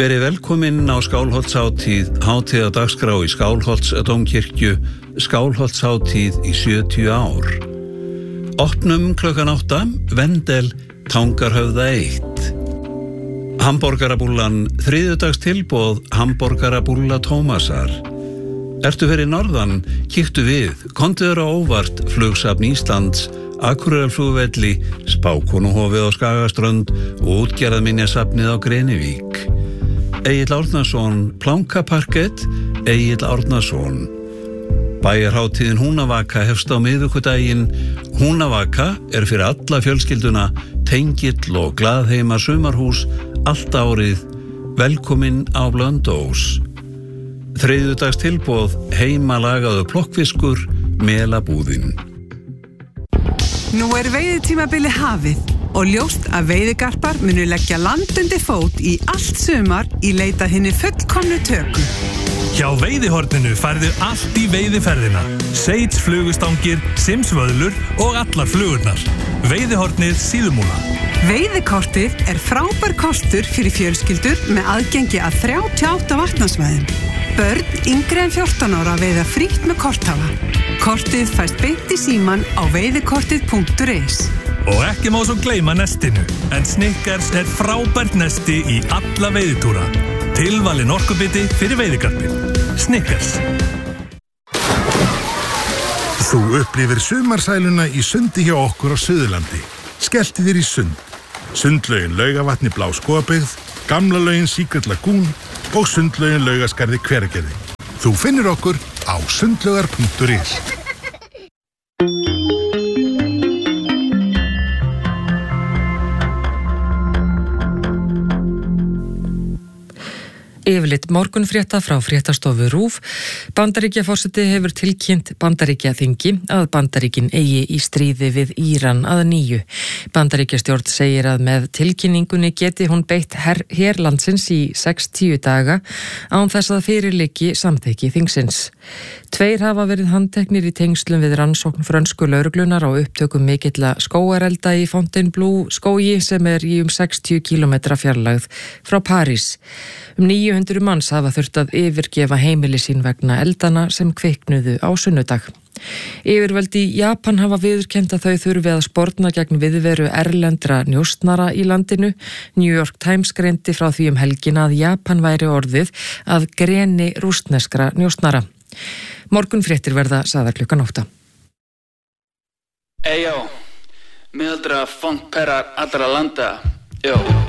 Verið velkominn á Skálholtshátíð, hátíð á dagskrá í Skálholtsdómkirkju, Skálholtshátíð í 70 ár. Opnum klukkan 8, Vendel, Tangarhöfða 1. Hamborgarabúllan, þriðjudagstilboð, Hamborgarabúlla Tómasar. Ertu fyrir norðan, kíktu við, komdu þér á óvart, Flugsafn Íslands, Akureyrarflugvelli, Spákonuhofið á Skagaströnd og útgerðarminjasafnið á Grenivík. Egill Árnason, Plankaparkett, Egill Árnason. Bæjarhátíðin Húnavaka hefst á miðvikudaginn. Húnavaka fyrir alla fjölskylduna, tengill og glaðheima sumarhús, allt árið. Velkomin á Blönduós. Þriðjudagstilboð, heimalagaðu plokkfiskur, melabúðin. Nú veiðitímabili hafið og ljóst að veiðigarpar munu leggja land undir fót í allt sumar í leita hinni fullkomnu töku. Hjá Veiðihorninu færðu allt í veiðiferðina. Seits, flugustangir, simsvöðlur og allar flugurnar. Veiðihornið Síðumúla. Veiðikortið frábær kostur fyrir fjölskyldur með aðgengi að 38 vatnasvæðum. Börn yngri en 14 ára veiða frítt með korthafa. Kortið fæst beint í síman á veiðikortið.is. Og ekki má svo gleyma nestinu, en Snickers frábært nesti í alla veiðitúra. Tilvalin orkubiti fyrir veiðigarpið. Snickers. Þú upplifir sumarsæluna í sundi hjá okkur á Suðurlandi. Skelltu þér í sund. Sundlaugin Laugavatni Bláskógabyggð, Gamla laugin Secret Lagoon og sundlaugin Laugaskarði Hveragerði. Þú finnur okkur á sundlaugar.is. Yfirlit morgunfrétta frá fréttastofu RÚV. Bandaríkjaforseti hefur tilkynnt Bandaríkjaþingi að Bandaríkin eigi í stríði við Íran að nýju. Bandaríkjastjórn segir að með tilkynningunni geti hún beitt herlandsins í 60 daga án þess að fyrirliggi samþykki þingsins. 2 hafa verið handteknir í tengslum við rannsókn frönsku lögreglunar á upptökum mikilla skógarelda í Fontainebleau skógi sem í 60 km fjarlægð frá París. 900 manns hafa þurft að yfirgefa heimili sín vegna eldana sem kviknuðu á sunnudag. Yfirvöld í Japan hafa viðurkennt að þau þurfi að sporna gegn viðveru erlendra njósnara í landinu. New York Times greindi frá því helgina að Japan væri orðið að greni rússneskra njósnara. Morgunfréttir verða sagðar klukkan 8. Eyjó, miðaldra funkperrar allra landa. Jó.